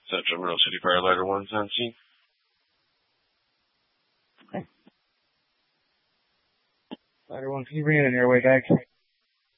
Central Middle City Fire Lighter 117. Lighter 1, can you bring in an airway bag?